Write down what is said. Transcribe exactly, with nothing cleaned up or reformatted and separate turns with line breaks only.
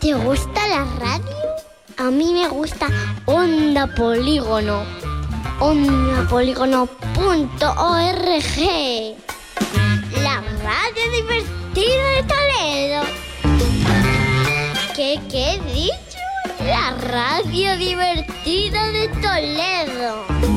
¿Te gusta la radio? A mí me gusta Onda Polígono. onda polígono punto org. La radio divertida de Toledo. ¿Qué, qué he dicho? La radio divertida de Toledo.